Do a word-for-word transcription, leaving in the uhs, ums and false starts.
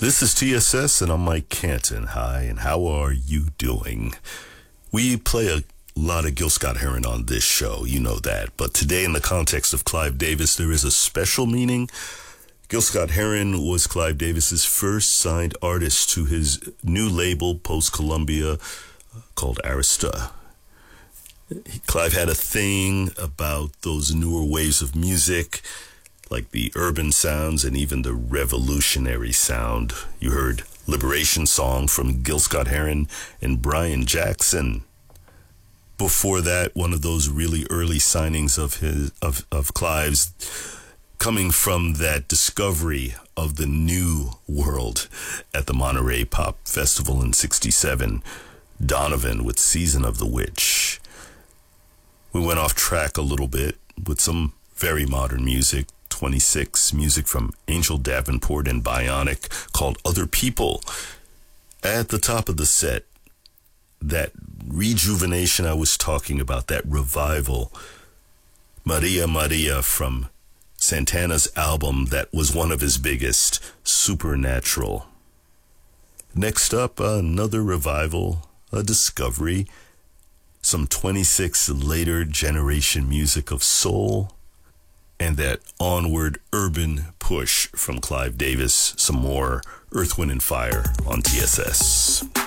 This is T S S, and I'm Mike Canton. Hi, and how are you doing? We play a lot of Gil Scott-Heron on this show, you know that. But today, in the context of Clive Davis, there is a special meaning. Gil Scott-Heron was Clive Davis's first signed artist to his new label, post-Columbia, called Arista. Clive had a thing about those newer waves of music, like the urban sounds and even the revolutionary sound. You heard Liberation Song from Gil Scott-Heron and Brian Jackson. Before that, one of those really early signings of his of, of Clive's, coming from that discovery of the new world at the Monterey Pop Festival in sixty-seven, Donovan with Season of the Witch. We went off track a little bit with some very modern music. twenty-six, music from Angel Davenport and Bionic, called Other People. At the top of the set, that rejuvenation I was talking about, that revival, Maria Maria from Santana's album that was one of his biggest, Supernatural. Next up, another revival, a discovery, some twenty-six later generation music of soul, and that onward urban push from Clive Davis. Some more Earth, Wind and Fire on T S S.